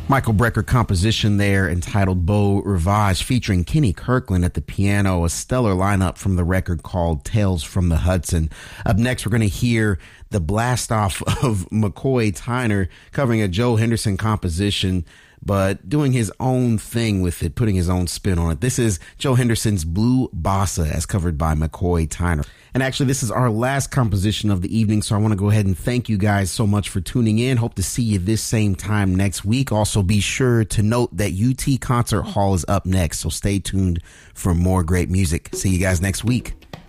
Michael Brecker composition there entitled Beau Rivage, featuring Kenny Kirkland at the piano, a stellar lineup from the record called Tales from the Hudson. Up next, we're going to hear the blast off of McCoy Tyner covering a Joe Henderson composition, but doing his own thing with it, putting his own spin on it. This is Joe Henderson's Blue Bossa, as covered by McCoy Tyner. And actually, this is our last composition of the evening, so I want to go ahead and thank you guys so much for tuning in. Hope to see you this same time next week. Also, be sure to note that UT Concert Hall is up next, so stay tuned for more great music. See you guys next week.